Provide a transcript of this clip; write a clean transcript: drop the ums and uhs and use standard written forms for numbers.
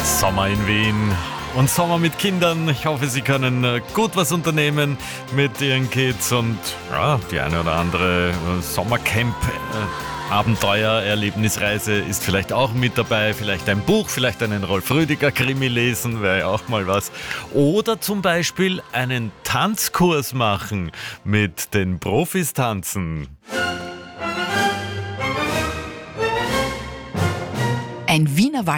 Sommer in Wien und Sommer mit Kindern. Ich hoffe, Sie können gut was unternehmen mit Ihren Kids und ja, die eine oder andere Sommercamp. Abenteuer, Erlebnisreise ist vielleicht auch mit dabei, vielleicht ein Buch, vielleicht einen Rolf-Rüdiger-Krimi lesen, wäre ja auch mal was. Oder zum Beispiel einen Tanzkurs machen, mit den Profis tanzen. Ein Wiener Wald